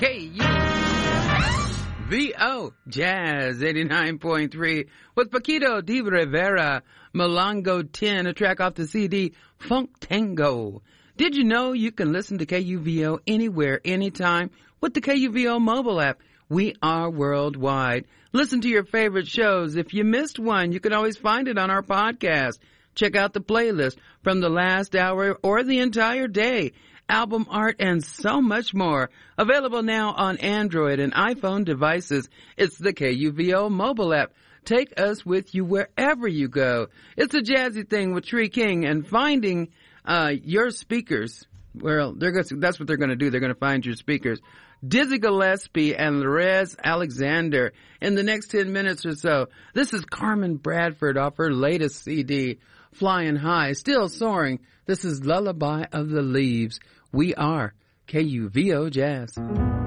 KUVO Jazz 89.3 with Paquito de Rivera, Milongo 10, a track off the CD Funk Tango. Did you know you can listen to KUVO anywhere, anytime with the KUVO mobile app? We are worldwide. Listen to your favorite shows. If you missed one, you can always find it on our podcast. Check out the playlist from the last hour or the entire day. Album art, and so much more. Available now on Android and iPhone devices. It's the KUVO mobile app. Take us with you wherever you go. It's a jazzy thing with Tree King and finding your speakers. Well, that's what they're going to do. They're going to find your speakers. Dizzy Gillespie and Lorez Alexander in the next 10 minutes or so. This is Carmen Bradford off her latest CD, Flying High, Still Soaring. This is Lullaby of the Leaves. We are KUVO Jazz.